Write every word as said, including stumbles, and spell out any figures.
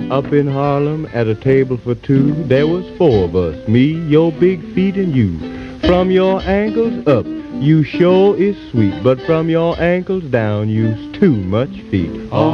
Up in Harlem at a table for two, there was four of us, me, your big feet, and you. From your ankles up, you sure is sweet, but from your ankles down, you's too much feet. Oh.